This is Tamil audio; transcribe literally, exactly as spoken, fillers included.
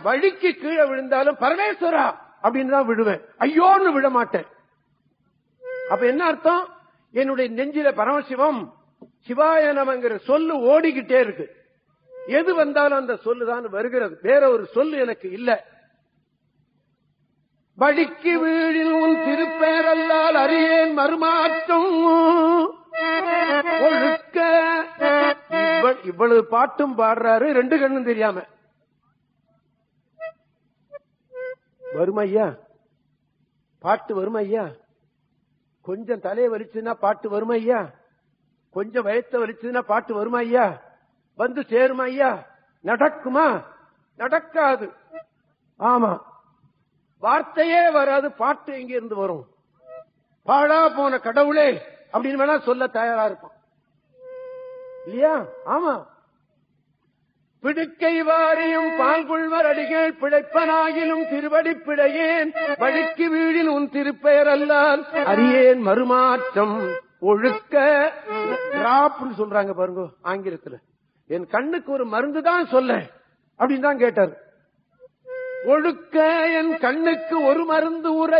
வழிக்கு கீழே விழுந்தாலும் பரமேஸ்வரா அப்படின்னு தான் விழுவேன், ஐயோன்னு விழ மாட்டேன். அப்ப என்ன அர்த்தம்? என்னுடைய நெஞ்சில பரமசிவம் சிவாய நமங்கிற சொல்லு ஓடிக்கிட்டே இருக்கு. எது வந்தாலும் அந்த சொல்லுதான் வருகிறது, வேற ஒரு சொல்லு எனக்கு இல்ல. வழிக்கு வீழில் உன் திருப்பேரல்லால் அறியேன் மறுமாற்றம் ஒழுக்க. இவ்வளவு பாட்டும் பாடுறாரு, ரெண்டு கண்ணும் தெரியாம. வருமையா பாட்டு, வருமையா கொஞ்சம் தலையை வலிச்சுன்னா பாட்டு வருமையா, கொஞ்சம் வயத்த வலிச்சுன்னா பாட்டு வருமையா, வந்து சேருமா ஐயா? நடக்குமா? நடக்காது. ஆமா, வார்த்தையே வராது, பாட்டு எங்க இருந்து வரும்? பாழா போன கடவுளே அப்படின்னு வேணா சொல்ல தயாரா இருப்பான் இல்லையா? ஆமா. பிடுக்கை வாரியும் பால்குள்வர் அடிகள் பிழைப்பனாகிலும் திருவடி பிழையேன், வழிக்கு வீழில் உன் திருப்பெயர் அல்லால் அறியேன் மறுமாற்றம் ஒழுக்க. டிராப்னு சொல்றாங்க பாருங்க ஆங்கிலத்துல. என் கண்ணுக்கு ஒரு மருந்து தான் சொல்ல அப்படின்னு தான் கேட்டார். ஒழுக்க என் கண்ணுக்கு ஒரு மருந்து உரை